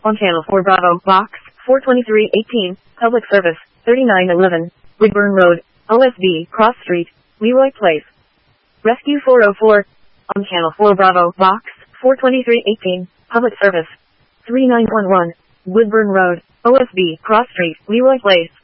On Channel 4 Bravo, Box 42318, Public Service 3911, Woodburn Road, OSB, Cross Street, Leroy Place. Rescue 404. On Channel 4 Bravo, Box 42318, Public Service 3911, Woodburn Road, OSB, Cross Street, Leroy Place.